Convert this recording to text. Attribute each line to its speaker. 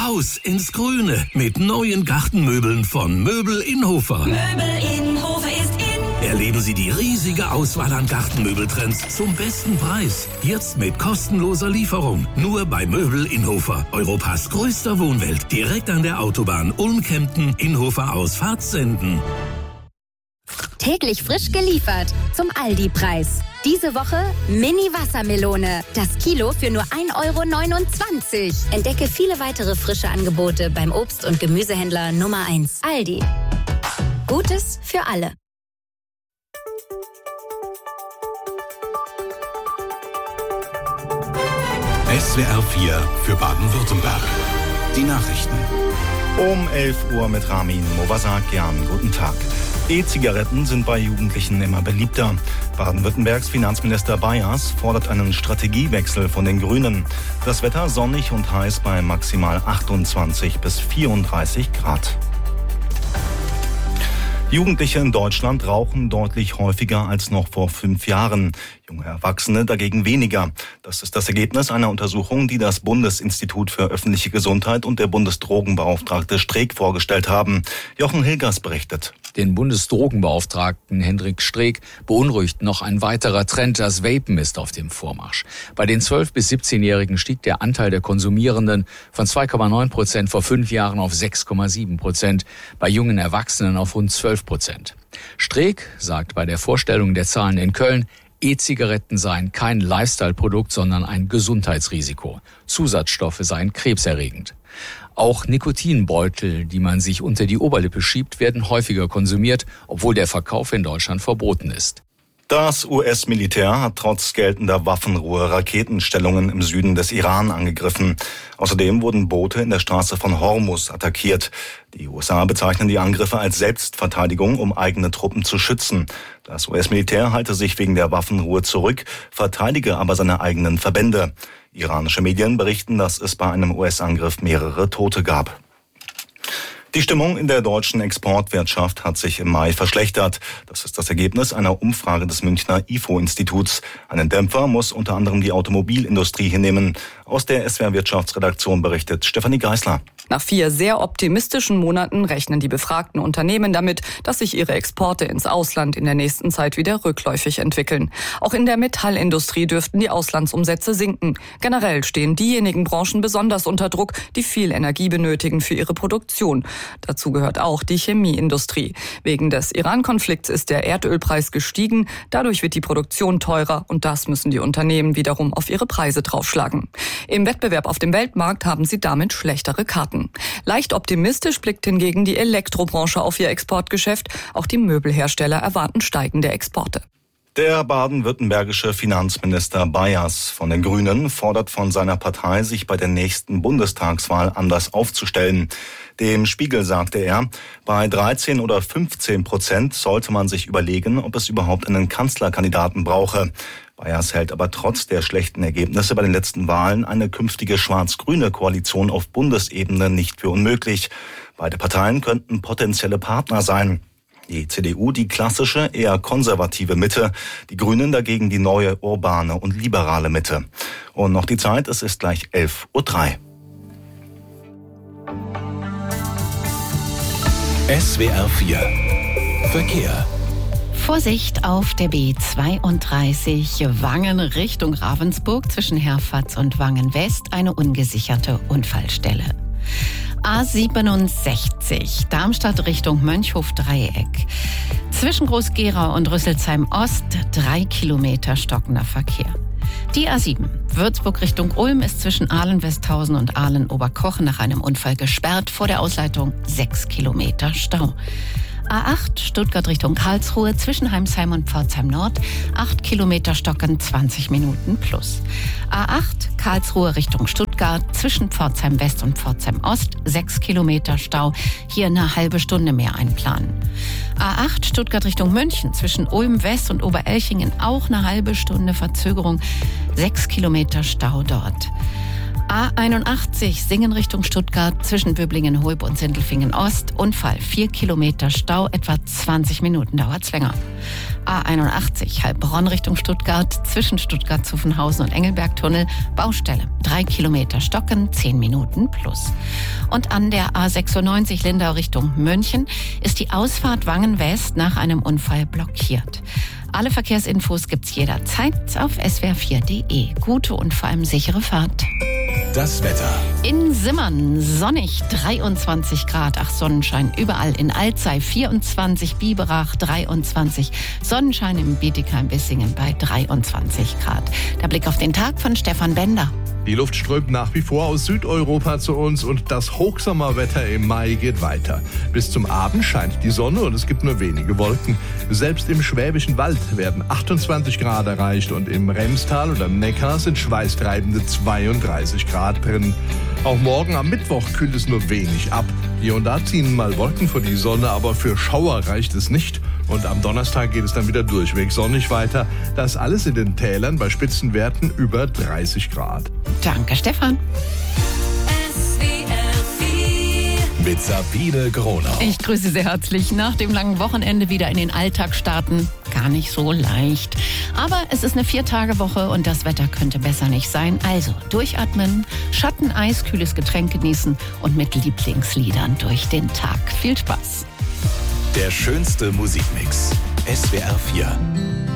Speaker 1: Raus ins Grüne mit neuen Gartenmöbeln von Möbel Innhofer.
Speaker 2: Möbel Innhofer ist in.
Speaker 1: Erleben Sie die riesige Auswahl an Gartenmöbeltrends zum besten Preis. Jetzt mit kostenloser Lieferung. Nur bei Möbel Innhofer. Europas größter Wohnwelt. Direkt an der Autobahn Ulm-Kempten, Innhofer aus Fahrtsenden.
Speaker 3: Täglich frisch geliefert zum Aldi-Preis. Diese Woche Mini-Wassermelone. Das Kilo für nur 1,29 €. Entdecke viele weitere frische Angebote beim Obst- und Gemüsehändler Nummer 1. Aldi. Gutes für alle.
Speaker 4: SWR 4 für Baden-Württemberg. Die Nachrichten.
Speaker 5: Um 11 Uhr mit Ramin Movasakian. Guten Tag. E-Zigaretten sind bei Jugendlichen immer beliebter. Baden-Württembergs Finanzminister Bayers fordert einen Strategiewechsel von den Grünen. Das Wetter sonnig und heiß bei maximal 28 bis 34 Grad. Jugendliche in Deutschland rauchen deutlich häufiger als noch vor 5 Jahren. Junge Erwachsene dagegen weniger. Das ist das Ergebnis einer Untersuchung, die das Bundesinstitut für öffentliche Gesundheit und der Bundesdrogenbeauftragte Streeck vorgestellt haben. Jochen Hilgers berichtet.
Speaker 6: Den Bundesdrogenbeauftragten Hendrik Streeck beunruhigt noch ein weiterer Trend. Das Vapen ist auf dem Vormarsch. Bei den 12- bis 17-Jährigen stieg der Anteil der Konsumierenden von 2,9% vor 5 Jahren auf 6,7%. Bei jungen Erwachsenen auf rund 12%. Streeck sagt bei der Vorstellung der Zahlen in Köln, E-Zigaretten seien kein Lifestyle-Produkt, sondern ein Gesundheitsrisiko. Zusatzstoffe seien krebserregend. Auch Nikotinbeutel, die man sich unter die Oberlippe schiebt, werden häufiger konsumiert, obwohl der Verkauf in Deutschland verboten ist.
Speaker 5: Das US-Militär hat trotz geltender Waffenruhe Raketenstellungen im Süden des Iran angegriffen. Außerdem wurden Boote in der Straße von Hormuz attackiert. Die USA bezeichnen die Angriffe als Selbstverteidigung, um eigene Truppen zu schützen. Das US-Militär halte sich wegen der Waffenruhe zurück, verteidige aber seine eigenen Verbände. Iranische Medien berichten, dass es bei einem US-Angriff mehrere Tote gab. Die Stimmung in der deutschen Exportwirtschaft hat sich im Mai verschlechtert. Das ist das Ergebnis einer Umfrage des Münchner IFO-Instituts. Einen Dämpfer muss unter anderem die Automobilindustrie hinnehmen. Aus der SWR-Wirtschaftsredaktion berichtet Stefanie Geisler.
Speaker 7: Nach 4 sehr optimistischen Monaten rechnen die befragten Unternehmen damit, dass sich ihre Exporte ins Ausland in der nächsten Zeit wieder rückläufig entwickeln. Auch in der Metallindustrie dürften die Auslandsumsätze sinken. Generell stehen diejenigen Branchen besonders unter Druck, die viel Energie benötigen für ihre Produktion. Dazu gehört auch die Chemieindustrie. Wegen des Iran-Konflikts ist der Erdölpreis gestiegen. Dadurch wird die Produktion teurer und das müssen die Unternehmen wiederum auf ihre Preise draufschlagen. Im Wettbewerb auf dem Weltmarkt haben sie damit schlechtere Karten. Leicht optimistisch blickt hingegen die Elektrobranche auf ihr Exportgeschäft. Auch die Möbelhersteller erwarten steigende Exporte.
Speaker 5: Der baden-württembergische Finanzminister Bayers von den Grünen fordert von seiner Partei, sich bei der nächsten Bundestagswahl anders aufzustellen. Dem Spiegel sagte er, bei 13 oder 15% sollte man sich überlegen, ob es überhaupt einen Kanzlerkandidaten brauche. Bayers hält aber trotz der schlechten Ergebnisse bei den letzten Wahlen eine künftige schwarz-grüne Koalition auf Bundesebene nicht für unmöglich. Beide Parteien könnten potenzielle Partner sein. Die CDU die klassische, eher konservative Mitte, die Grünen dagegen die neue, urbane und liberale Mitte. Und noch die Zeit, es ist gleich 11:03 Uhr.
Speaker 4: SWR 4 Verkehr.
Speaker 8: Vorsicht auf der B32 Wangen Richtung Ravensburg zwischen Herford und Wangen West, eine ungesicherte Unfallstelle. A67 Darmstadt Richtung Mönchhof-Dreieck. Zwischen Groß-Gerau und Rüsselsheim Ost 3 Kilometer stockender Verkehr. Die A7 Würzburg Richtung Ulm ist zwischen Ahlen-Westhausen und Ahlen-Oberkochen nach einem Unfall gesperrt. Vor der Ausleitung 6 Kilometer Stau. A8 Stuttgart Richtung Karlsruhe zwischen Heimsheim und Pforzheim Nord 8 Kilometer stocken, 20 Minuten plus. A8 Karlsruhe Richtung Stuttgart zwischen Pforzheim West und Pforzheim Ost 6 Kilometer Stau, hier eine halbe Stunde mehr einplanen. A8 Stuttgart Richtung München zwischen Ulm West und Oberelchingen auch eine halbe Stunde Verzögerung, 6 Kilometer Stau dort. A81 Singen Richtung Stuttgart zwischen Böblingen, Hulb und Sindelfingen Ost. Unfall, 4 Kilometer Stau, etwa 20 Minuten dauert's länger. A81 Heilbronn Richtung Stuttgart zwischen Stuttgart-Zuffenhausen und Engelbergtunnel. Baustelle, 3 Kilometer Stocken, 10 Minuten plus. Und an der A96 Lindau Richtung München ist die Ausfahrt Wangen West nach einem Unfall blockiert. Alle Verkehrsinfos gibt's jederzeit auf swr4.de. Gute und vor allem sichere Fahrt.
Speaker 4: Das Wetter.
Speaker 8: In Simmern sonnig 23 Grad, Sonnenschein überall. In Alzey 24, Biberach 23, Sonnenschein im Bietigheim-Bissingen bei 23 Grad. Der Blick auf den Tag von Stefan Bender.
Speaker 9: Die Luft strömt nach wie vor aus Südeuropa zu uns und das Hochsommerwetter im Mai geht weiter. Bis zum Abend scheint die Sonne und es gibt nur wenige Wolken. Selbst im Schwäbischen Wald werden 28 Grad erreicht und im Remstal und am Neckar sind schweißtreibende 32 Grad drin. Auch morgen am Mittwoch kühlt es nur wenig ab. Hier und da ziehen mal Wolken vor die Sonne, aber für Schauer reicht es nicht. Und am Donnerstag geht es dann wieder durchweg sonnig weiter. Das alles in den Tälern bei Spitzenwerten über 30 Grad.
Speaker 8: Danke, Stefan.
Speaker 4: Mit Sabine Gronau.
Speaker 8: Ich grüße Sie herzlich. Nach dem langen Wochenende wieder in den Alltag starten. Gar nicht so leicht. Aber es ist eine 4-Tage-Woche und das Wetter könnte besser nicht sein. Also durchatmen, Schatten, Eis, kühles Getränk genießen und mit Lieblingsliedern durch den Tag. Viel Spaß.
Speaker 4: Der schönste Musikmix. SWR 4.